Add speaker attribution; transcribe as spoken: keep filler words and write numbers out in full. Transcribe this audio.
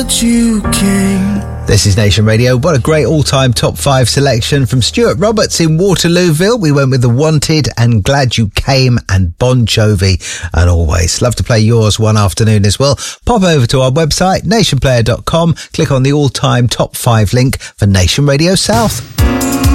Speaker 1: You came.
Speaker 2: This is Nation Radio. What a great all-time top five selection from Stuart Roberts in Waterlooville. We went with The Wanted and Glad You Came and Bon Jovi and Always. Love to play yours one afternoon as well. Pop over to our website, nation player dot com. Click on the all-time top five link for Nation Radio South.